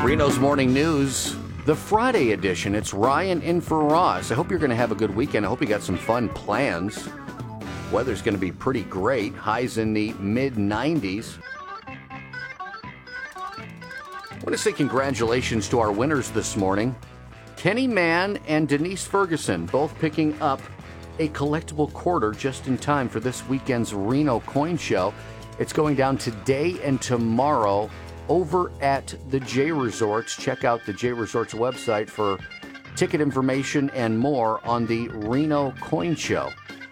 Reno's Morning News, the Friday edition. It's Ryan in for Ross. I hope you're going to have a good weekend. I hope you got some fun plans. Weather's going to be pretty great. Highs in the mid-90s. I want to say congratulations to our winners this morning. Kenny Mann and Denise Ferguson both picking up a collectible quarter just in time for this weekend's Reno Coin Show. It's going down today and tomorrow over at the J Resorts. Check out the J Resorts website for ticket information and more on the Reno Coin Show.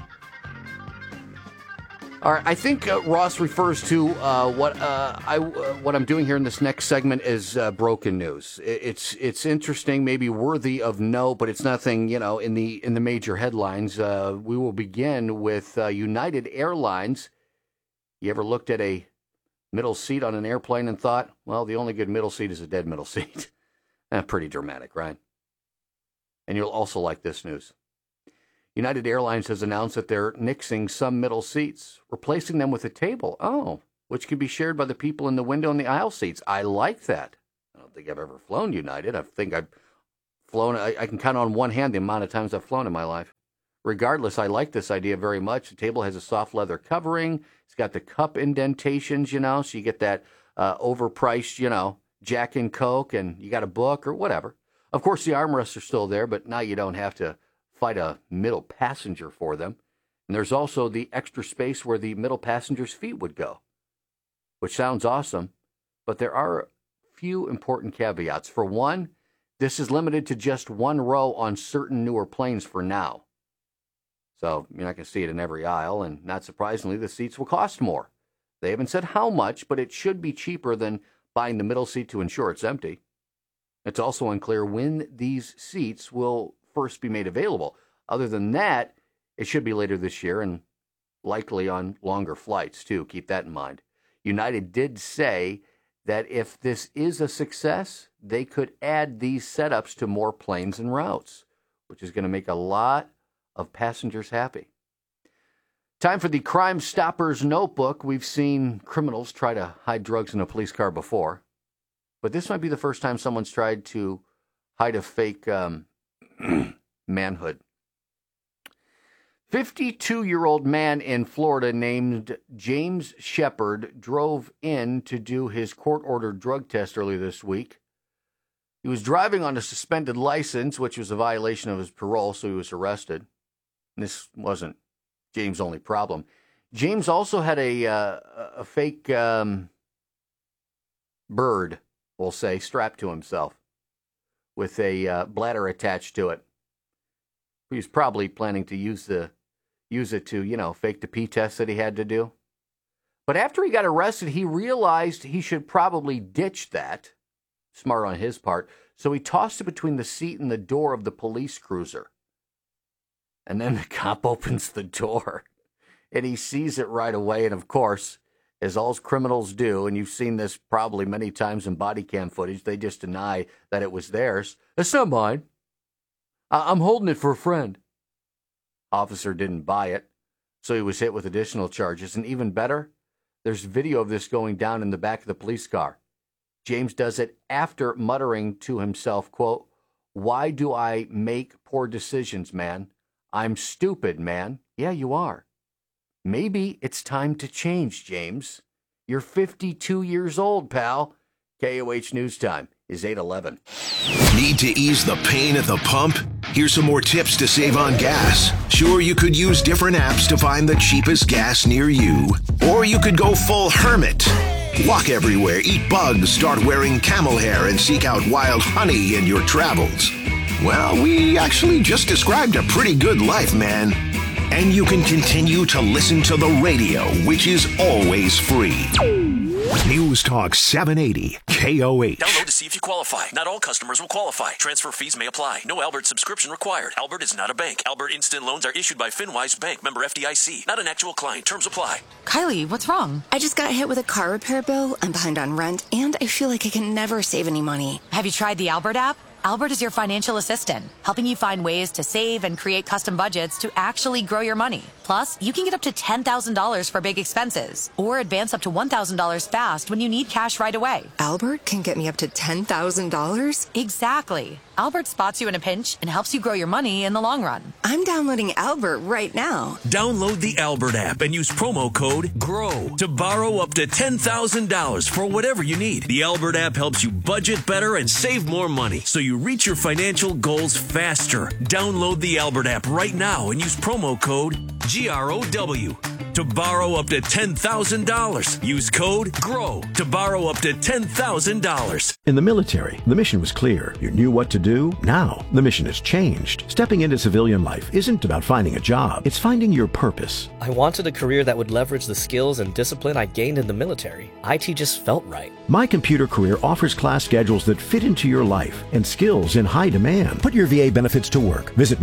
All right, I think Ross refers to what I'm doing here in this next segment is broken news. It's interesting, maybe worthy of note, but it's nothing, in the major headlines. We will begin with United Airlines. You ever looked at a middle seat on an airplane and thought, well, the only good middle seat is a dead middle seat? Pretty dramatic, right? And you'll also like this news. United Airlines has announced that they're nixing some middle seats, replacing them with a table. Which can be shared by the people in the window and the aisle seats. I like that. I don't think I've ever flown United. I think I've flown, I can count on one hand the amount of times I've flown in my life. Regardless, I like this idea very much. The table has a soft leather covering. It's got the cup indentations, so you get that overpriced, Jack and Coke, and you got a book or whatever. Of course, the armrests are still there, but now you don't have to fight a middle passenger for them. And there's also the extra space where the middle passenger's feet would go, which sounds awesome, but there are a few important caveats. For one, this is limited to just one row on certain newer planes for now. So you're not going to see it in every aisle, and not surprisingly, the seats will cost more. They haven't said how much, but it should be cheaper than buying the middle seat to ensure it's empty. It's also unclear when these seats will first be made available. Other than that, it should be later this year and likely on longer flights too. Keep that in mind. United did say that if this is a success, they could add these setups to more planes and routes, which is going to make a lot of passengers happy. Time for the Crime Stoppers Notebook. We've seen criminals try to hide drugs in a police car before, but this might be the first time someone's tried to hide a fake manhood. 52-year-old man in Florida named James Shepard drove in to do his court-ordered drug test earlier this week. He was driving on a suspended license, which was a violation of his parole, so he was arrested. And this wasn't James' only problem. James also had a fake bird, we'll say, strapped to himself with a bladder attached to it. He was probably planning to use it to, fake the pee test that he had to do. But after he got arrested, he realized he should probably ditch that. Smart on his part. So he tossed it between the seat and the door of the police cruiser. And then the cop opens the door, and he sees it right away. And of course, as all criminals do, and you've seen this probably many times in body cam footage, they just deny that it was theirs. It's not mine. I'm holding it for a friend. Officer didn't buy it, so he was hit with additional charges. And even better, there's video of this going down in the back of the police car. James does it after muttering to himself, quote, "Why do I make poor decisions, man? I'm stupid, man." Yeah, you are. Maybe it's time to change, James. You're 52 years old, pal. KOH News Time is 8:11. Need to ease the pain at the pump? Here's some more tips to save on gas. Sure, you could use different apps to find the cheapest gas near you. Or you could go full hermit. Walk everywhere, eat bugs, start wearing camel hair, and seek out wild honey in your travels. Well, we actually just described a pretty good life, man. And you can continue to listen to the radio, which is always free. News Talk 780 KOH. Download to see if you qualify. Not all customers will qualify. Transfer fees may apply. No Albert subscription required. Albert is not a bank. Albert Instant Loans are issued by FinWise Bank, member FDIC. Not an actual client. Terms apply. Kylie, what's wrong? I just got hit with a car repair bill. I'm behind on rent, and I feel like I can never save any money. Have you tried the Albert app? Albert is your financial assistant, helping you find ways to save and create custom budgets to actually grow your money. Plus, you can get up to $10,000 for big expenses or advance up to $1,000 fast when you need cash right away. Albert can get me up to $10,000? Exactly. Albert spots you in a pinch and helps you grow your money in the long run. I'm downloading Albert right now. Download the Albert app and use promo code GROW to borrow up to $10,000 for whatever you need. The Albert app helps you budget better and save more money so you reach your financial goals faster. Download the Albert app right now and use promo code GROW to borrow up to $10,000. Use code GROW to borrow up to $10,000. In the military, the mission was clear. You knew what to do. Now, the mission has changed. Stepping into civilian life isn't about finding a job. It's finding your purpose. I wanted a career that would leverage the skills and discipline I gained in the military. IT just felt right. My Computer Career offers class schedules that fit into your life and skills in high demand. Put your VA benefits to work. Visit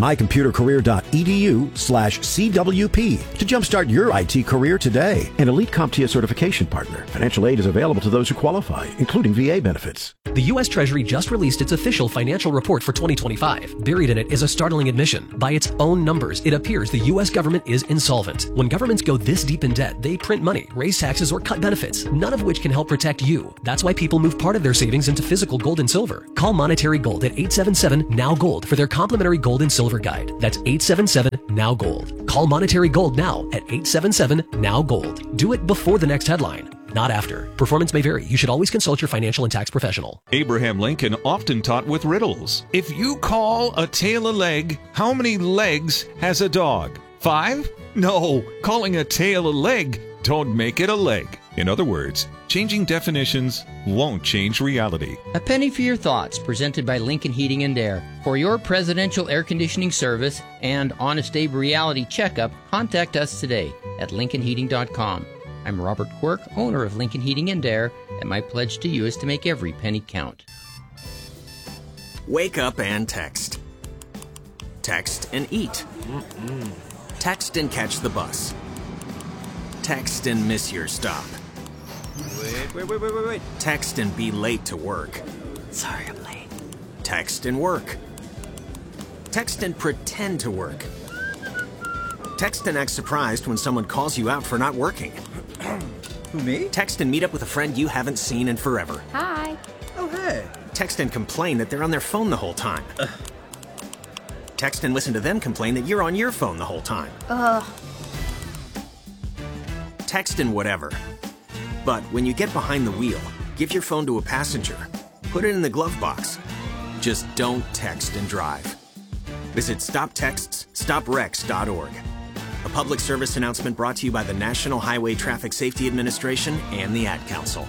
mycomputercareer.edu/CWP to jumpstart your IT career today. An Elite CompTIA certification partner. Financial aid is available to those who qualify, including VA benefits. The U.S. Treasury just released its official financial report for 2025. Buried in it is a startling admission. By its own numbers, it appears the U.S. government is insolvent. When governments go this deep in debt, they print money, raise taxes, or cut benefits, none of which can help protect you. That's why people move part of their savings into physical gold and silver. Call Monetary Gold at 877-NOW-GOLD for their complimentary gold and silver guide. That's 877-NOW-GOLD. Call Monetary Gold now at 877-NOW-GOLD. Do it before the next headline, not after. Performance may vary. You should always consult your financial and tax professional. Abraham Lincoln often taught with riddles. If you call a tail a leg, how many legs has a dog? 5? No, calling a tail a leg don't make it a leg. In other words, changing definitions won't change reality. A penny for your thoughts, presented by Lincoln Heating and Air. For your presidential air conditioning service and Honest Abe reality checkup, contact us today at lincolnheating.com. I'm Robert Quirk, owner of Lincoln Heating and Air, and my pledge to you is to make every penny count. Wake up and text. Text and eat. Text and catch the bus. Text and miss your stop. Wait. Text and be late to work. Sorry, I'm late. Text and work. Text and pretend to work. Text and act surprised when someone calls you out for not working. Who, me? Text and meet up with a friend you haven't seen in forever. Hi. Oh, hey. Text and complain that they're on their phone the whole time. Text and listen to them complain that you're on your phone the whole time. Text and whatever. But when you get behind the wheel, give your phone to a passenger. Put it in the glove box. Just don't text and drive. Visit StopTextsStopWrecks.org. A public service announcement brought to you by the National Highway Traffic Safety Administration and the Ad Council.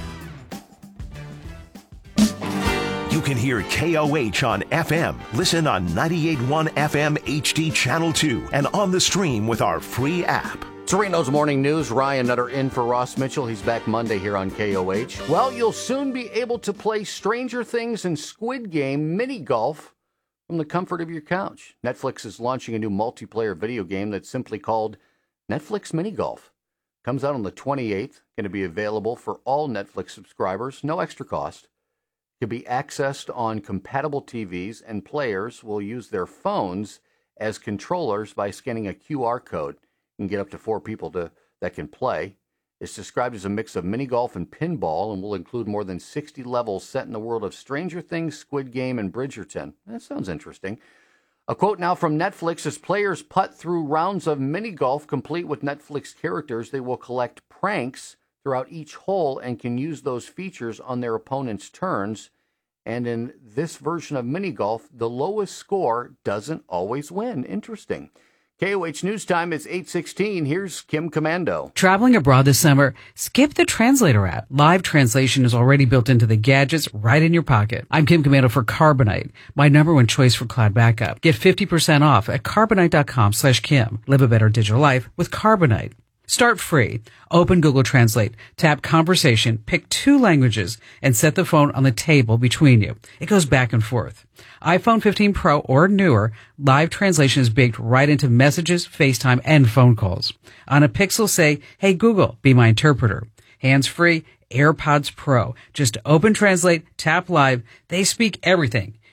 You can hear KOH on FM. Listen on 98.1 FM HD Channel 2 and on the stream with our free app. Torino's Morning News. Ryan Nutter in for Ross Mitchell. He's back Monday here on KOH. Well, you'll soon be able to play Stranger Things and Squid Game mini golf from the comfort of your couch. Netflix is launching a new multiplayer video game that's simply called Netflix Mini Golf. Comes out on the 28th. Going to be available for all Netflix subscribers. No extra cost. Can be accessed on compatible TVs, and players will use their phones as controllers by scanning a QR code. You can get up to 4 people that can play. It's described as a mix of mini golf and pinball and will include more than 60 levels set in the world of Stranger Things, Squid Game, and Bridgerton. That sounds interesting. A quote now from Netflix: as players putt through rounds of mini golf complete with Netflix characters, they will collect pranks throughout each hole and can use those features on their opponent's turns. And in this version of mini golf, the lowest score doesn't always win. Interesting. KOH News Time is 8:16. Here's Kim Commando. Traveling abroad this summer? Skip the Translator app. Live translation is already built into the gadgets right in your pocket. I'm Kim Commando for Carbonite, my #1 choice for cloud backup. Get 50% off at Carbonite.com/Kim. Live a better digital life with Carbonite. Start free. Open Google Translate, tap Conversation, pick 2 languages, and set the phone on the table between you. It goes back and forth. iPhone 15 Pro or newer, live translation is baked right into Messages, FaceTime, and phone calls. On a Pixel, say, "Hey Google, be my interpreter." Hands-free, AirPods Pro. Just open Translate, tap Live. They speak everything.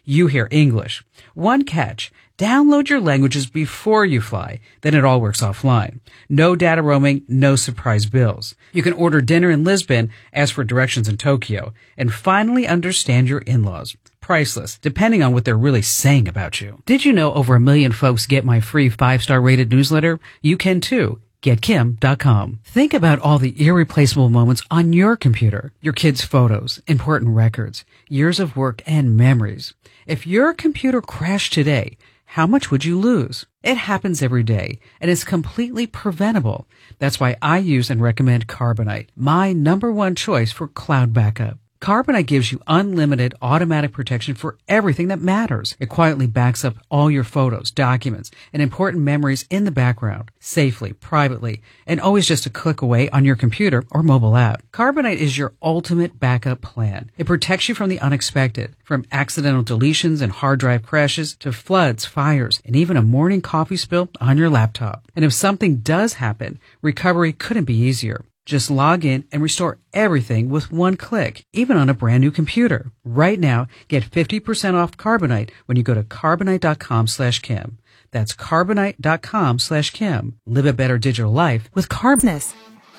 you hear English. One catch. Download your languages before you fly. Then it all works offline. No data roaming, no surprise bills. You can order dinner in Lisbon, ask for directions in Tokyo, and finally understand your in-laws. Priceless, depending on what they're really saying about you. Did you know over 1 million folks get my free 5-star rated newsletter? You can too. GetKim.com. Think about all the irreplaceable moments on your computer. Your kids' photos, important records, years of work, and memories. If your computer crashed today, how much would you lose? It happens every day, and it's completely preventable. That's why I use and recommend Carbonite, my #1 choice for cloud backup. Carbonite gives you unlimited automatic protection for everything that matters. It quietly backs up all your photos, documents, and important memories in the background, safely, privately, and always just a click away on your computer or mobile app. Carbonite is your ultimate backup plan. It protects you from the unexpected, from accidental deletions and hard drive crashes to floods, fires, and even a morning coffee spill on your laptop. And if something does happen, recovery couldn't be easier. Just log in and restore everything with one click, even on a brand new computer. Right now, get 50% off Carbonite when you go to Carbonite.com/Kim. That's Carbonite.com/Kim. Live a better digital life with Carbonite.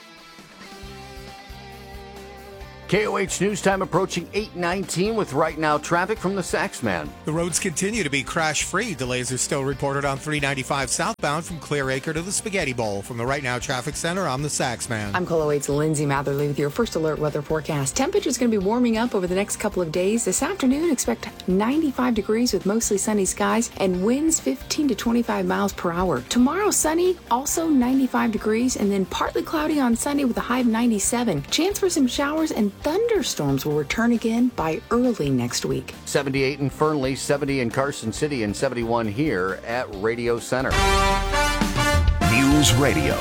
KOH News Time approaching 8:19 with right now traffic from the Saxman. The roads continue to be crash-free. Delays are still reported on 395 southbound from Clear Acre to the Spaghetti Bowl. From the Right Now Traffic Center, I'm the Saxman. I'm KOH's Lindsay Matherly with your first alert weather forecast. Temperatures going to be warming up over the next couple of days. This afternoon, expect 95 degrees with mostly sunny skies and winds 15 to 25 miles per hour. Tomorrow, sunny, also 95 degrees, and then partly cloudy on Sunday with a high of 97. Chance for some showers and thunderstorms will return again by early next week. 78 in Fernley, 70 in Carson City, and 71 here at Radio Center. News Radio,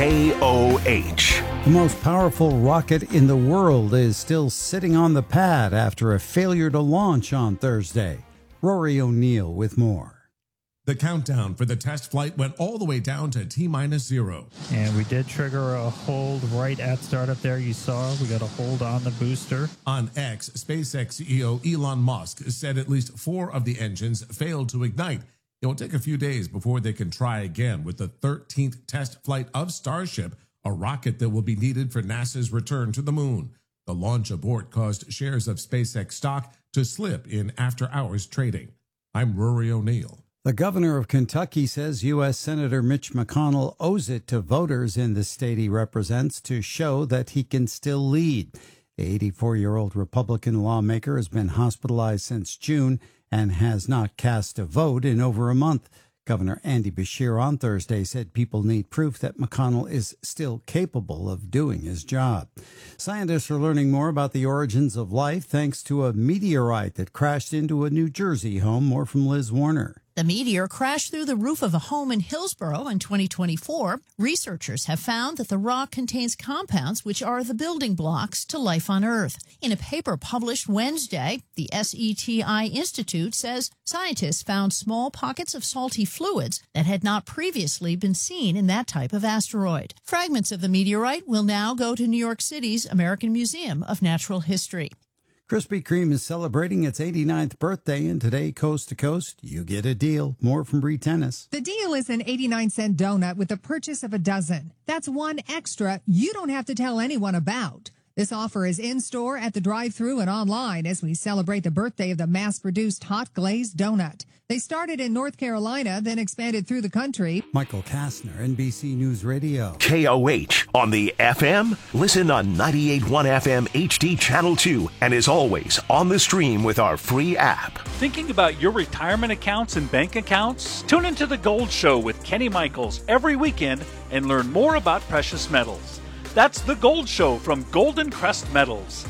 KOH. The most powerful rocket in the world is still sitting on the pad after a failure to launch on Thursday. Rory O'Neill with more. The countdown for the test flight went all the way down to T-0. And we did trigger a hold right at startup there. You saw we got a hold on the booster. On X, SpaceX CEO Elon Musk said at least 4 of the engines failed to ignite. It will take a few days before they can try again with the 13th test flight of Starship, a rocket that will be needed for NASA's return to the moon. The launch abort caused shares of SpaceX stock to slip in after-hours trading. I'm Rory O'Neill. The governor of Kentucky says U.S. Senator Mitch McConnell owes it to voters in the state he represents to show that he can still lead. The 84-year-old Republican lawmaker has been hospitalized since June and has not cast a vote in over a month. Governor Andy Beshear on Thursday said people need proof that McConnell is still capable of doing his job. Scientists are learning more about the origins of life thanks to a meteorite that crashed into a New Jersey home. More from Liz Warner. The meteor crashed through the roof of a home in Hillsborough in 2024. Researchers have found that the rock contains compounds which are the building blocks to life on Earth. In a paper published Wednesday, the SETI Institute says scientists found small pockets of salty fluids that had not previously been seen in that type of asteroid. Fragments of the meteorite will now go to New York City's American Museum of Natural History. Krispy Kreme is celebrating its 89th birthday, and today, coast to coast, you get a deal. More from Bree Tennis. The deal is an 89-cent donut with the purchase of a dozen. That's one extra you don't have to tell anyone about. This offer is in-store, at the drive-thru, and online as we celebrate the birthday of the mass-produced hot glazed donut. They started in North Carolina, then expanded through the country. Michael Kastner, NBC News Radio. KOH on the FM. Listen on 98.1 FM HD Channel 2 and is always on the stream with our free app. Thinking about your retirement accounts and bank accounts? Tune into The Gold Show with Kenny Michaels every weekend and learn more about precious metals. That's The Gold Show from Golden Crest Metals.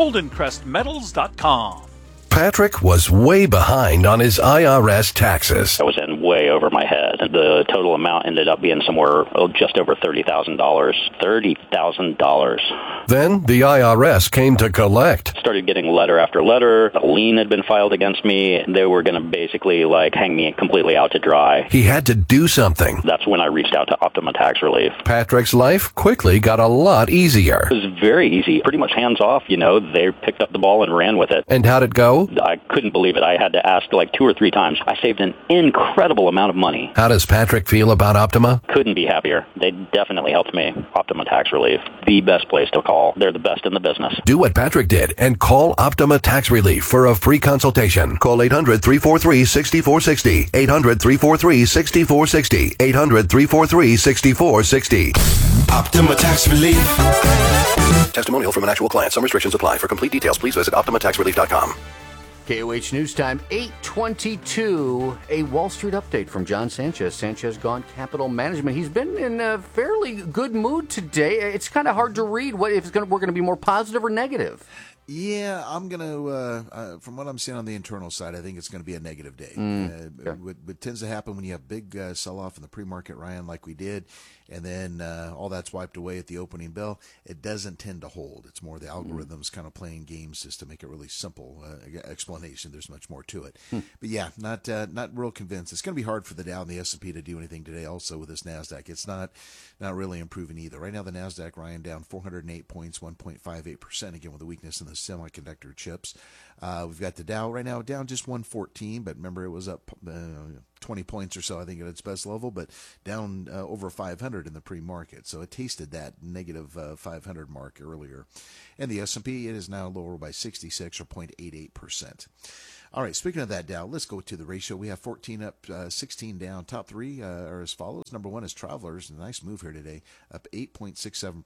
GoldenCrestMetals.com. Patrick was way behind on his IRS taxes. I was in way over my head. The total amount ended up being somewhere just over $30,000. $30,000. Then the IRS came to collect. Started getting letter after letter. A lien had been filed against me. They were going to basically hang me completely out to dry. He had to do something. That's when I reached out to Optima Tax Relief. Patrick's life quickly got a lot easier. It was very easy. Pretty much hands off, They picked up the ball and ran with it. And how'd it go? So? I couldn't believe it. I had to ask like 2 or 3 times. I saved an incredible amount of money. How does Patrick feel about Optima? Couldn't be happier. They definitely helped me. Optima Tax Relief, the best place to call. They're the best in the business. Do what Patrick did and call Optima Tax Relief for a free consultation. Call 800-343-6460. 800-343-6460. 800-343-6460. Optima Tax Relief. Testimonial from an actual client. Some restrictions apply. For complete details, please visit OptimaTaxRelief.com. KOH News Time, 8:22. A Wall Street update from John Sanchez. Sanchez Gone Capital Management. He's been in a fairly good mood today. It's kind of hard to read what if we're going to be more positive or negative. Yeah, I'm going to, from what I'm seeing on the internal side, I think it's going to be a negative day. What tends to happen when you have big sell-off in the pre-market, Ryan, like we did, and then all that's wiped away at the opening bell, it doesn't tend to hold. It's more the algorithms kind of playing games just to make it really simple explanation. There's much more to it. But yeah, not real convinced. It's going to be hard for the Dow and the S&P to do anything today also with this NASDAQ. It's not really improving either. Right now the NASDAQ, Ryan, down 408 points, 1.58%, again with the weakness in the semiconductor chips. We've got the Dow right now down just 114, but remember it was up 20 points or so, I think, at its best level, but down over 500 in the pre-market. So it tasted that negative 500 mark earlier. And the S&P, it is now lower by 66 or 0.88%. All right, speaking of that Dow, let's go to the ratio. We have 14 up, 16 down. Top three are as follows. Number one is Travelers. A nice move here today, up 8.67%,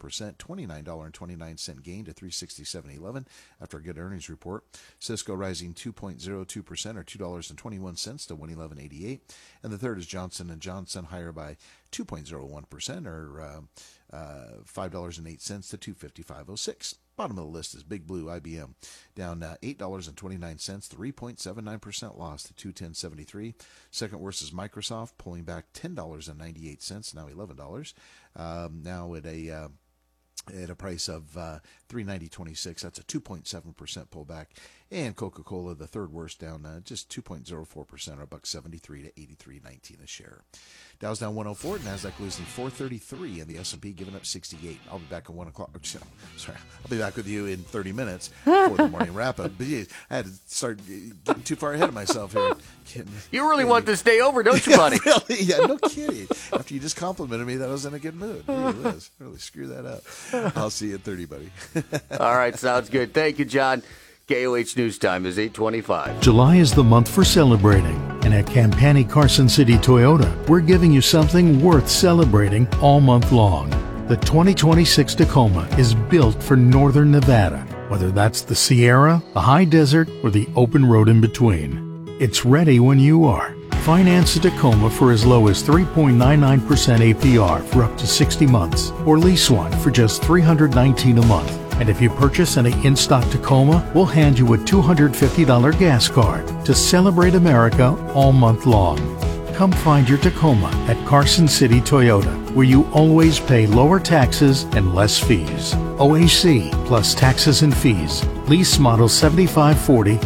$29.29 gain to $367.11 after a good earnings report. Cisco rising 2.02% or $2.21 to $111.88. And the third is Johnson & Johnson, higher by 2.01% or $5.08 to $255.06. Bottom of the list is Big Blue, IBM, down $8.29, 3.79% loss to $210.73. Second worst is Microsoft, pulling back $10.98, now $11. Now at a price of $390.26. That's a 2.7% pullback. And Coca-Cola, the third worst, down just 2.04%, or $1.73 to $83.19 a share. Dow's down 104, Nasdaq losing 433, and the S&P giving up 68. I'll be back at 1 o'clock. Sorry, I'll be back with you in 30 minutes for the morning wrap-up. But yeah, I had to start getting too far ahead of myself here. You really want this day over, don't you, buddy? Really? Yeah, no kidding. After you just complimented me that I was in a good mood. Really screw that up. I'll see you at 30, buddy. All right, sounds good. Thank you, John. KOH News Time is 8:25. July is the month for celebrating, and at Campani Carson City Toyota, we're giving you something worth celebrating all month long. The 2026 Tacoma is built for Northern Nevada, whether that's the Sierra, the high desert, or the open road in between. It's ready when you are. Finance a Tacoma for as low as 3.99% APR for up to 60 months, or lease one for just $319 a month. And if you purchase any in-stock Tacoma, we'll hand you a $250 gas card to celebrate America all month long. Come find your Tacoma at Carson City Toyota, where you always pay lower taxes and less fees. OAC plus taxes and fees. Lease model 7540,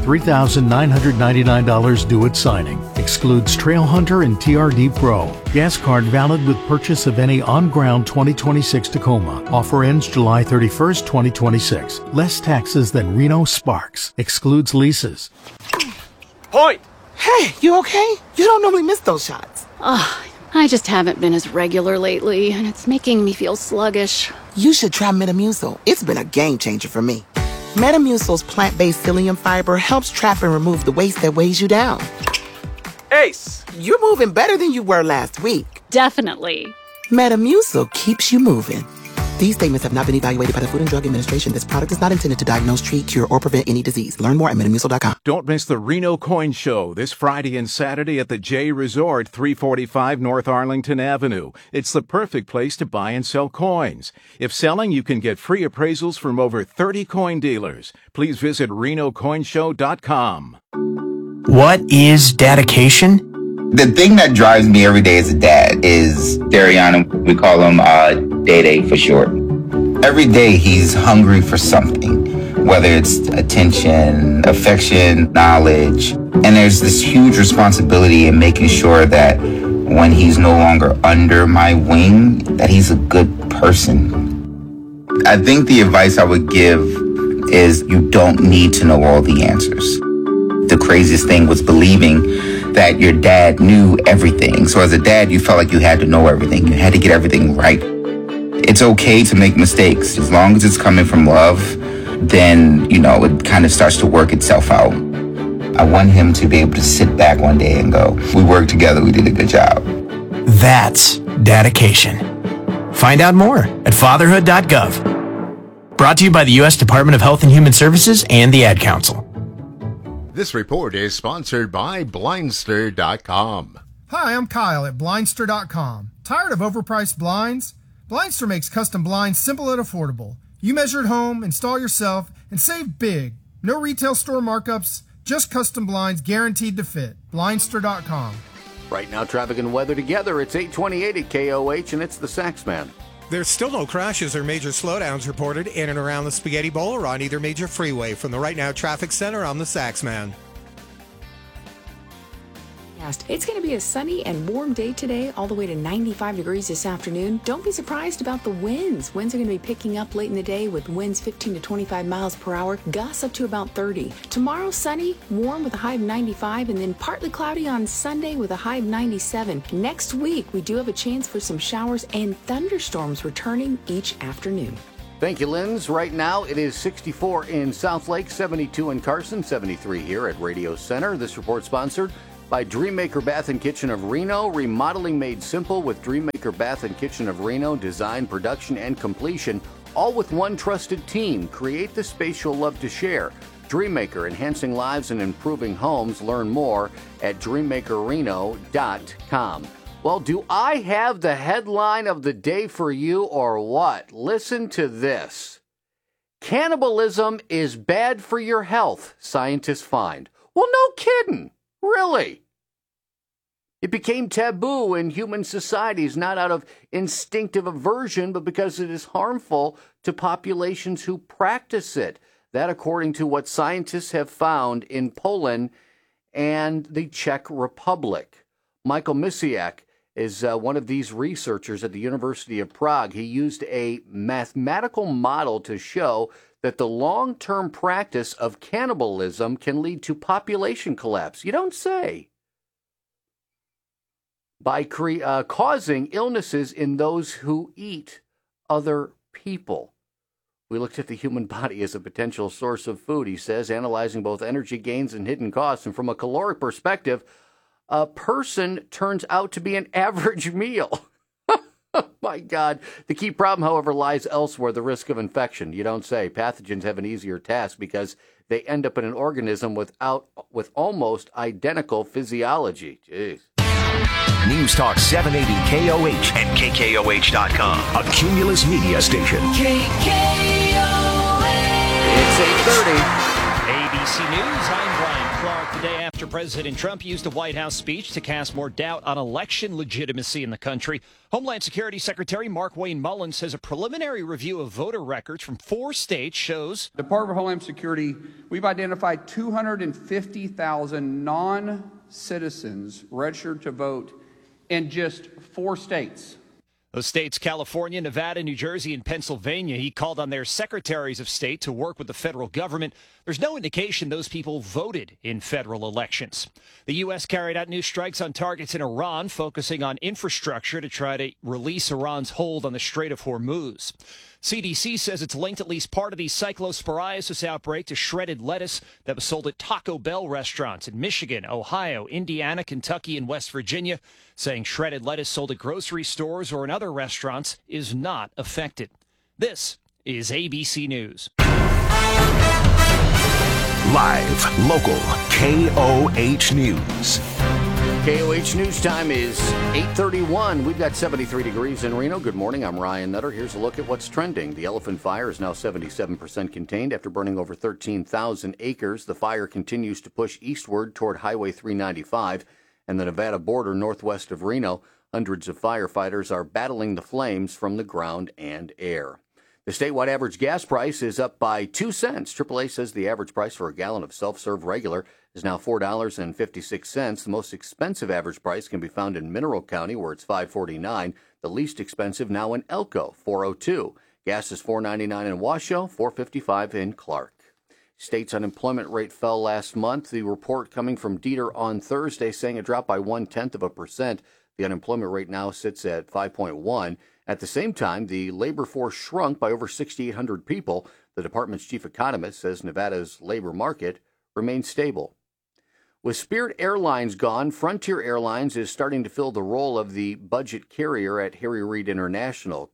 $3,999 due at signing. Excludes Trail Hunter and TRD Pro. Gas card valid with purchase of any on-ground 2026 Tacoma. Offer ends July 31st, 2026. Less taxes than Reno Sparks. Excludes leases. Point! Hey, you okay? You don't normally miss those shots. I just haven't been as regular lately, and it's making me feel sluggish. You should try Metamucil. It's been a game changer for me. Metamucil's plant-based psyllium fiber helps trap and remove the waste that weighs you down. Ace! You're moving better than you were last week. Definitely. Metamucil keeps you moving. These statements have not been evaluated by the Food and Drug Administration. This product is not intended to diagnose, treat, cure, or prevent any disease. Learn more at Metamucil.com. Don't miss the Reno Coin Show this Friday and Saturday at the J Resort, 345 North Arlington Avenue. It's the perfect place to buy and sell coins. If selling, you can get free appraisals from over 30 coin dealers. Please visit RenoCoinShow.com. What is dedication? The thing that drives me every day as a dad is Dariana. We call him Day for short. Every day he's hungry for something, whether it's attention, affection, knowledge. And there's this huge responsibility in making sure that when he's no longer under my wing, that he's a good person. I think the advice I would give is you don't need to know all the answers. the craziest thing was believing that your dad knew everything. So as a dad, you felt like you had to know everything. You had to get everything right. It's okay to make mistakes. As long as it's coming from love, then, it kind of starts to work itself out. I want him to be able to sit back one day and go, we worked together, we did a good job. That's dedication. Find out more at fatherhood.gov. Brought to you by the U.S. Department of Health and Human Services and the Ad Council. This report is sponsored by Blindster.com. Hi, I'm Kyle at Blindster.com. Tired of overpriced blinds? Blindster makes custom blinds simple and affordable. You measure at home, install yourself, and save big. No retail store markups, just custom blinds guaranteed to fit. Blindster.com. Right now, traffic and weather together. It's 8:28 at KOH, and it's the Saxman. There's still no crashes or major slowdowns reported in and around the Spaghetti Bowl or on either major freeway. From the Right Now Traffic Center, I'm the Saxman. It's going to be a sunny and warm day today, all the way to 95 degrees this afternoon. Don't be surprised about the winds. Winds are going to be picking up late in the day with winds 15 to 25 miles per hour, gusts up to about 30. Tomorrow, sunny, warm with a high of 95, and then partly cloudy on Sunday with a high of 97. Next week, we do have a chance for some showers and thunderstorms returning each afternoon. Thank you, Linz. Right now, it is 64 in South Lake, 72 in Carson, 73 here at Radio Center. This report sponsored by Dreammaker Bath and Kitchen of Reno. Remodeling made simple with Dreammaker Bath and Kitchen of Reno. Design, production, and completion, all with one trusted team. Create the space you'll love to share. Dreammaker, enhancing lives and improving homes. Learn more at dreammakerreno.com. Well, do I have the headline of the day for you or what? Listen to this. Cannibalism is bad for your health, scientists find. Well, no kidding. Really? It became taboo in human societies, not out of instinctive aversion, but because it is harmful to populations who practice it. That according to what scientists have found in Poland and the Czech Republic. Michael Misiak is one of these researchers at the University of Prague. He used a mathematical model to show that the long-term practice of cannibalism can lead to population collapse. You don't say. By causing illnesses in those who eat other people. We looked at the human body as a potential source of food, he says, analyzing both energy gains and hidden costs. And from a caloric perspective, a person turns out to be an average meal. Oh, my God. The key problem, however, lies elsewhere, the risk of infection. You don't say. Pathogens have an easier task because they end up in an organism with almost identical physiology. Jeez. News Talk 780 KOH and KKOH.com. A Cumulus media station. KKOH. It's 8:30. ABC News, I'm Brian Clark. The day after President Trump used a White House speech to cast more doubt on election legitimacy in the country, Homeland Security Secretary Markwayne Mullin says a preliminary review of voter records from 4 states shows Department of Homeland Security, we've identified 250,000 non-citizens registered to vote in just 4 states. Those states, California, Nevada, New Jersey, and Pennsylvania. He called on their secretaries of state to work with the federal government. There's no indication those people voted in federal elections. The U.S. carried out new strikes on targets in Iran, focusing on infrastructure to try to release Iran's hold on the Strait of Hormuz. CDC says it's linked at least part of the cyclosporiasis outbreak to shredded lettuce that was sold at Taco Bell restaurants in Michigan, Ohio, Indiana, Kentucky, and West Virginia, saying shredded lettuce sold at grocery stores or in other restaurants is not affected. This is ABC News. Live, local, KOH News. KOH News time is 8:31. We've got 73 degrees in Reno. Good morning. I'm Ryan Nutter. Here's a look at what's trending. The Elephant Fire is now 77% contained after burning over 13,000 acres. The fire continues to push eastward toward Highway 395 and the Nevada border northwest of Reno. Hundreds of firefighters are battling the flames from the ground and air. The statewide average gas price is up by 2 cents. AAA says the average price for a gallon of self-serve regular is now $4.56. The most expensive average price can be found in Mineral County, where it's $5.49. The least expensive now in Elko, $4.02. Gas is $4.99 in Washoe, $4.55 in Clark. State's unemployment rate fell last month. The report coming from Dieter on Thursday saying it dropped by 0.1%. The unemployment rate now sits at 5.1. At the same time, the labor force shrunk by over 6,800 people. The department's chief economist says Nevada's labor market remains stable. With Spirit Airlines gone, Frontier Airlines is starting to fill the role of the budget carrier at Harry Reid International.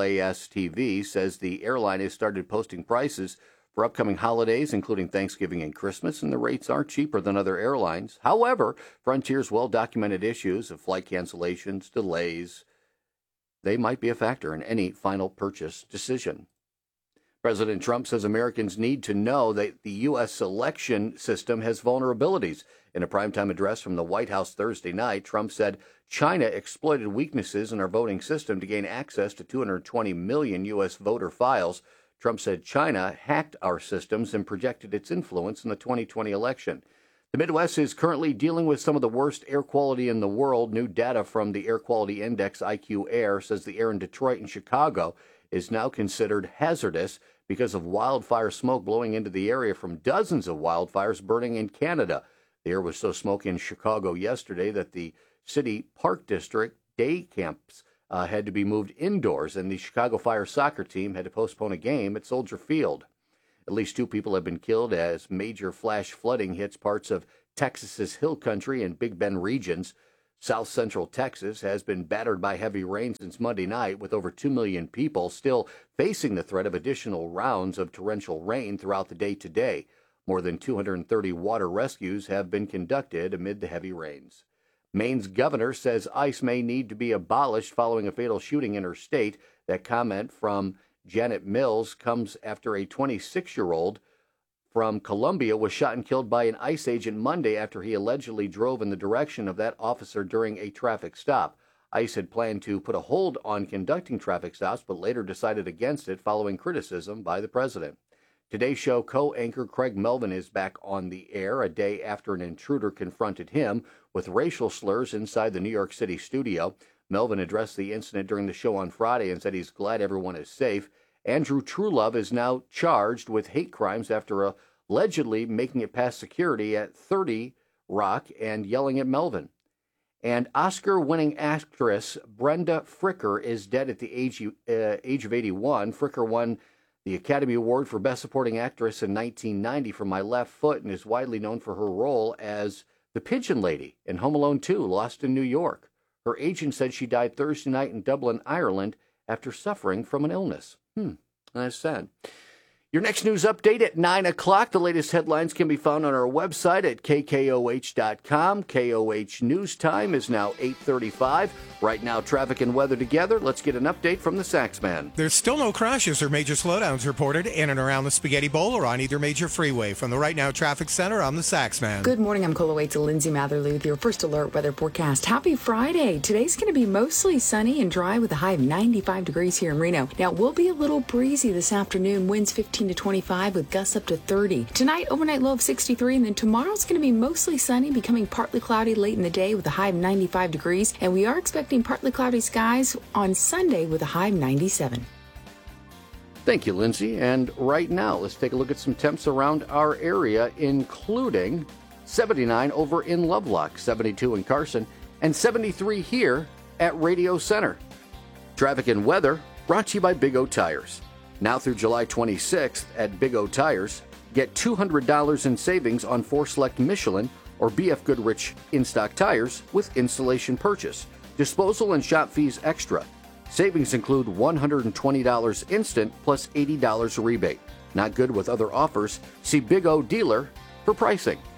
KLAS-TV says the airline has started posting prices for upcoming holidays, including Thanksgiving and Christmas, and the rates are cheaper than other airlines. However, Frontier's well-documented issues of flight cancellations, delays, they might be a factor in any final purchase decision. President Trump says Americans need to know that the U.S. election system has vulnerabilities. In a primetime address from the White House Thursday night, Trump said China exploited weaknesses in our voting system to gain access to 220 million U.S. voter files. Trump said China hacked our systems and projected its influence in the 2020 election. The Midwest is currently dealing with some of the worst air quality in the world. New data from the Air Quality Index, IQ Air, says the air in Detroit and Chicago is now considered hazardous because of wildfire smoke blowing into the area from dozens of wildfires burning in Canada. The air was so smoky in Chicago yesterday that the city park district day camps had to be moved indoors, and the Chicago Fire soccer team had to postpone a game at Soldier Field. At least 2 people have been killed as major flash flooding hits parts of Texas's Hill Country and Big Bend regions. South Central Texas has been battered by heavy rain since Monday night, with over 2 million people still facing the threat of additional rounds of torrential rain throughout the day today. More than 230 water rescues have been conducted amid the heavy rains. Maine's governor says ICE may need to be abolished following a fatal shooting in her state. That comment from Janet Mills comes after a 26-year-old from Columbia was shot and killed by an ICE agent Monday after he allegedly drove in the direction of that officer during a traffic stop. ICE had planned to put a hold on conducting traffic stops, but later decided against it following criticism by the president. Today's show co-anchor Craig Melvin is back on the air a day after an intruder confronted him with racial slurs inside the New York City studio. Melvin addressed the incident during the show on Friday and said he's glad everyone is safe. Andrew Truelove is now charged with hate crimes after allegedly making it past security at 30 Rock and yelling at Melvin. And Oscar-winning actress Brenda Fricker is dead at the age of 81. Fricker won the Academy Award for Best Supporting Actress in 1990 for My Left Foot and is widely known for her role as the Pigeon Lady in Home Alone 2, Lost in New York. Her agent said she died Thursday night in Dublin, Ireland, after suffering from an illness. That's sad. Your next news update at 9 o'clock. The latest headlines can be found on our website at KKOH.com. KOH News Time is now 8:35. Right now, traffic and weather together. Let's get an update from the Saxman. There's still no crashes or major slowdowns reported in and around the Spaghetti Bowl or on either major freeway. From the Right Now Traffic Center, I'm the Saxman. Good morning. I'm Coloway to Lindsay Matherly with your first alert weather forecast. Happy Friday. Today's going to be mostly sunny and dry with a high of 95 degrees here in Reno. Now, it will be a little breezy this afternoon. Winds 15 to 25 with gusts up to 30. Tonight, overnight low of 63, and then tomorrow's going to be mostly sunny, becoming partly cloudy late in the day with a high of 95 degrees, and we are expecting partly cloudy skies on Sunday with a high of 97. Thank you, Lindsay. And right now, let's take a look at some temps around our area, including 79 over in Lovelock, 72 in Carson, and 73 here at Radio Center. Traffic and weather brought to you by Big O Tires. Now through July 26th at Big O Tires, get $200 in savings on 4 select Michelin or BF Goodrich in-stock tires with installation purchase. Disposal and shop fees extra. Savings include $120 instant plus $80 rebate. Not good with other offers. See Big O dealer for pricing.